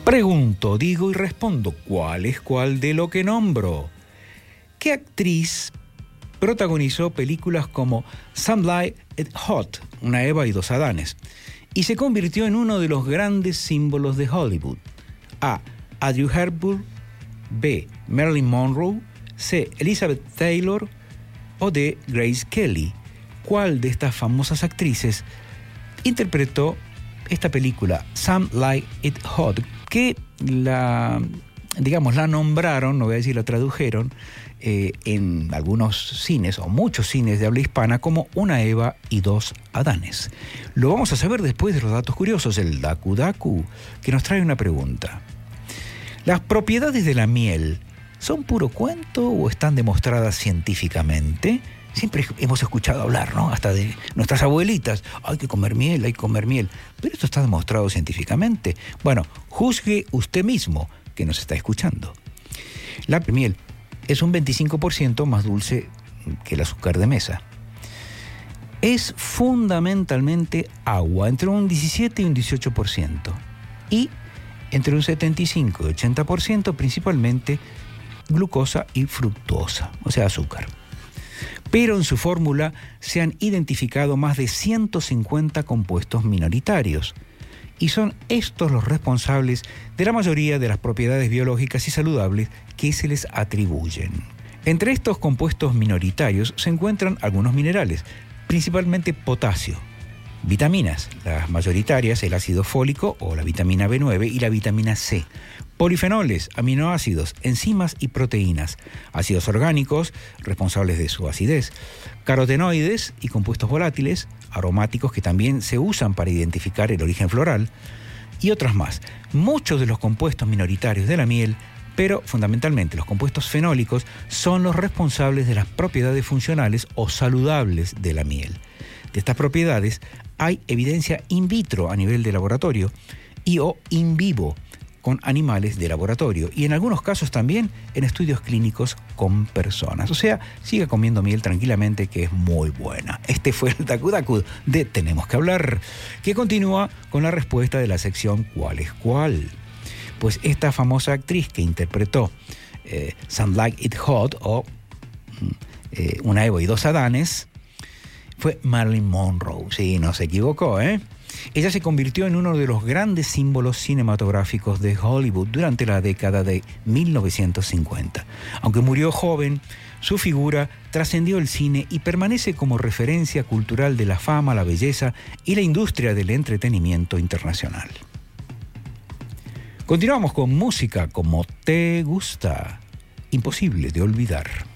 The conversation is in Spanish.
Pregunto, digo y respondo, ¿cuál es cuál de lo que nombro? ¿Qué actriz protagonizó películas como Some Like It Hot, Una Eva y dos Adanes, y se convirtió en uno de los grandes símbolos de Hollywood? A. Audrey Hepburn, B. Marilyn Monroe, C. Elizabeth Taylor o D. Grace Kelly. ¿Cuál de estas famosas actrices interpretó esta película, Some Like It Hot, que la nombraron, no voy a decir la tradujeron, en algunos cines o muchos cines de habla hispana como Una Eva y dos Adanes? Lo vamos a saber después de los datos curiosos, el Daku Daku, que nos trae una pregunta. ¿Las propiedades de la miel son puro cuento o están demostradas científicamente? Siempre hemos escuchado hablar, ¿no? Hasta de nuestras abuelitas. Hay que comer miel, hay que comer miel. ¿Pero esto está demostrado científicamente? Bueno, juzgue usted mismo que nos está escuchando. La miel es un 25% más dulce que el azúcar de mesa. Es fundamentalmente agua, entre un 17 y un 18%. Y entre un 75 y 80% principalmente glucosa y fructosa, o sea, azúcar. Pero en su fórmula se han identificado más de 150 compuestos minoritarios, y son estos los responsables de la mayoría de las propiedades biológicas y saludables que se les atribuyen. Entre estos compuestos minoritarios se encuentran algunos minerales, principalmente potasio, vitaminas, las mayoritarias, el ácido fólico o la vitamina B9 y la vitamina C, polifenoles, aminoácidos, enzimas y proteínas, ácidos orgánicos, responsables de su acidez, carotenoides y compuestos volátiles, aromáticos que también se usan para identificar el origen floral, y otros más. Muchos de los compuestos minoritarios de la miel, pero fundamentalmente los compuestos fenólicos, son los responsables de las propiedades funcionales o saludables de la miel. De estas propiedades hay evidencia in vitro a nivel de laboratorio y o in vivo con animales de laboratorio, y en algunos casos también en estudios clínicos con personas. O sea, siga comiendo miel tranquilamente, que es muy buena. Este fue el Daku Daku de Tenemos que Hablar, que continúa con la respuesta de la sección ¿Cuál es cuál? Pues esta famosa actriz que interpretó Some Like It Hot o Una Eva y dos Adanes fue Marilyn Monroe. Sí, no se equivocó, ¿eh? Ella se convirtió en uno de los grandes símbolos cinematográficos de Hollywood durante la década de 1950. Aunque murió joven, su figura trascendió el cine y permanece como referencia cultural de la fama, la belleza y la industria del entretenimiento internacional. Continuamos con música como Te Gusta, imposible de olvidar.